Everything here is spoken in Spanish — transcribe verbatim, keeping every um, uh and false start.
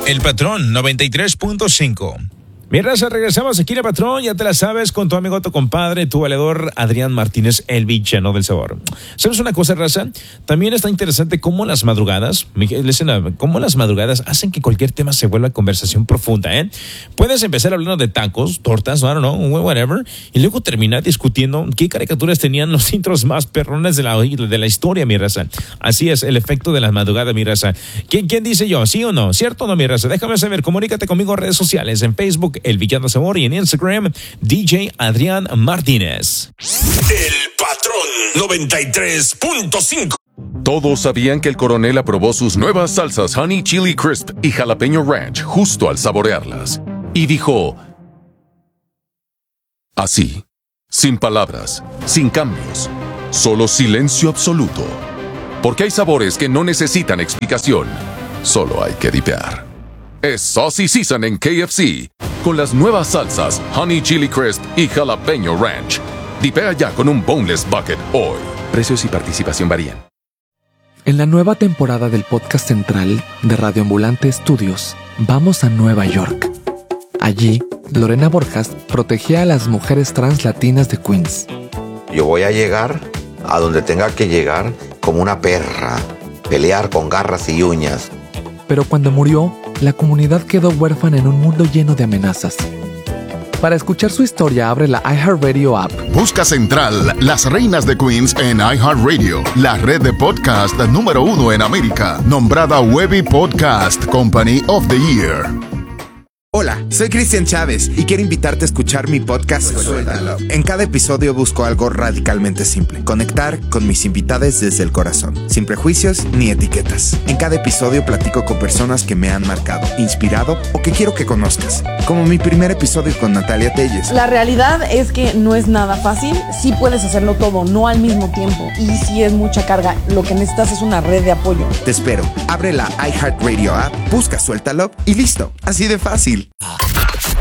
El Patrón noventa y tres punto cinco. Mi raza, regresamos aquí en El Patrón, ya te la sabes, con tu amigo, tu compadre, tu valedor Adrián Martínez, el villano del sabor. ¿Sabes una cosa, raza? También está interesante cómo las madrugadas, cómo las madrugadas hacen que cualquier tema se vuelva conversación profunda, ¿eh? Puedes empezar hablando de tacos, tortas, I don't know, whatever, y luego terminar discutiendo qué caricaturas tenían los intros más perrones de la, de la historia, mi raza. Así es, el efecto de las madrugadas, mi raza. ¿Quién, quién dice yo? ¿Sí o no? ¿Cierto o no, mi raza? Déjame saber, comunícate conmigo en redes sociales, en Facebook, El Villano Sabor, y en Instagram, D J Adrián Martínez. El Patrón noventa y tres punto cinco. Todos sabían que el coronel aprobó sus nuevas salsas Honey Chili Crisp y Jalapeño Ranch justo al saborearlas. Y dijo, así, sin palabras, sin cambios, solo silencio absoluto. Porque hay sabores que no necesitan explicación, solo hay que dipear. Es Saucy Season en K F C, con las nuevas salsas Honey Chili Crisp y Jalapeño Ranch. Dipea ya con un Boneless Bucket hoy. Precios y participación varían. En la nueva temporada del podcast central de Radio Ambulante Estudios, vamos a Nueva York. Allí, Lorena Borjas protegía a las mujeres trans latinas de Queens. Yo voy a llegar a donde tenga que llegar como una perra, pelear con garras y uñas. Pero cuando murió, la comunidad quedó huérfana en un mundo lleno de amenazas. Para escuchar su historia, abre la iHeartRadio app. Busca Central, Las Reinas de Queens en iHeartRadio, la red de podcast número uno en América, nombrada Webby Podcast Company of the Year. Hola, soy Cristian Chávez y quiero invitarte a escuchar mi podcast Suéltalo. En cada episodio busco algo radicalmente simple: conectar con mis invitados desde el corazón, sin prejuicios ni etiquetas. En cada episodio platico con personas que me han marcado, inspirado o que quiero que conozcas, como mi primer episodio con Natalia Telles. La realidad es que no es nada fácil. Sí puedes hacerlo todo, no al mismo tiempo, y sí es mucha carga. Lo que necesitas es una red de apoyo. Te espero. Abre la iHeartRadio app, busca Suéltalo y listo. Así de fácil.